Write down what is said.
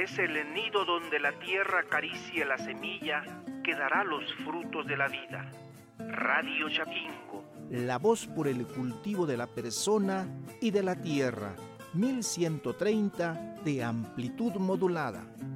es el nido donde la tierra acaricia la semilla que dará los frutos de la vida. Radio Chapingo. La voz por el cultivo de la persona y de la tierra. 1130 de amplitud modulada.